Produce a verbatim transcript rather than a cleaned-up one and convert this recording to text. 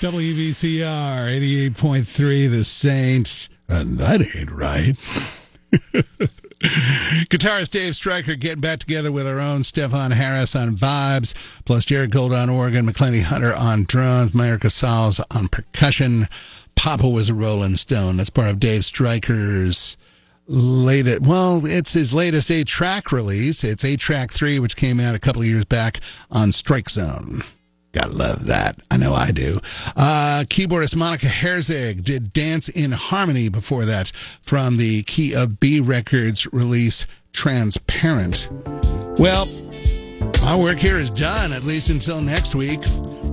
W B C R eighty-eight point three, The Saints. And that ain't right. Guitarist Dave Stryker getting back together with our own Stefan Harris on vibes, plus Jared Gold on organ, McClenny Hunter on drums, Mayor Casals on percussion. Papa was a Rolling Stone. That's part of Dave Stryker's latest, well, it's his latest eight-track release. It's eight-track three, which came out a couple of years back on Strike Zone. Gotta love that. I know I do. Uh, keyboardist Monica Herzig did Dance in Harmony before that from the Key of B Records release Transparent. Well, our work here is done, at least until next week.